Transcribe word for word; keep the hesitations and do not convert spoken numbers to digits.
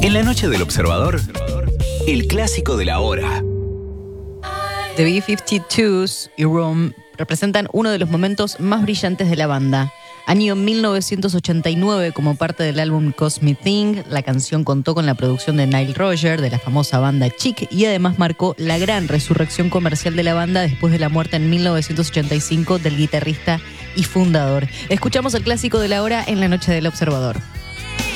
En la noche del Observador, el clásico de la hora. The B cincuenta y dos y Rome representan uno de los momentos más brillantes de la banda. Año mil novecientos ochenta y nueve, como parte del álbum Cosmic Thing, la canción contó con la producción de Nile Rodgers, de la famosa banda Chic, y además marcó la gran resurrección comercial de la banda después de la muerte en mil novecientos ochenta y cinco del guitarrista y fundador. Escuchamos el clásico de la hora en la noche del Observador.